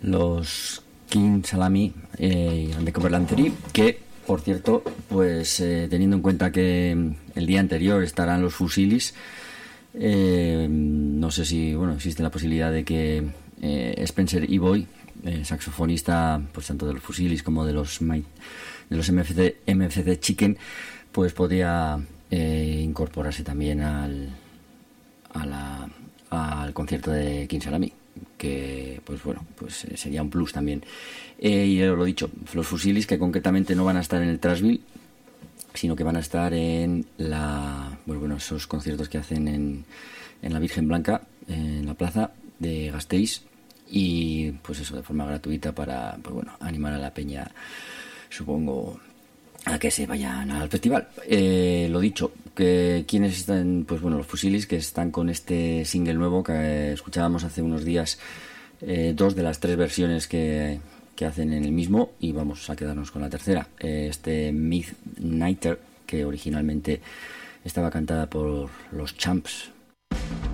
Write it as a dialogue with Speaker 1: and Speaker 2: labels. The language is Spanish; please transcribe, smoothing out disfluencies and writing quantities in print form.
Speaker 1: los King Salami y Undercover Theory, que por cierto, pues teniendo en cuenta que el día anterior estarán los Fusilis, no sé si existe la posibilidad de que Spencer Eboy, saxofonista pues tanto de los Fusilis como de los MFC Chicken, pues podría incorporarse también al concierto de King Salami, que pues sería un plus también. Y lo dicho, los Fusilis, que concretamente no van a estar en el Trashville, sino que van a estar en esos conciertos que hacen en la Virgen Blanca, en la plaza de Gasteiz, y pues eso, de forma gratuita para animar a la peña, supongo, a que se vayan al festival. Lo dicho, que quienes están, pues los Fusilis, que están con este single nuevo que escuchábamos hace unos días, 2 de las 3 versiones que hacen en el mismo, y vamos a quedarnos con la tercera, este Midnighter, que originalmente estaba cantada por los Champs.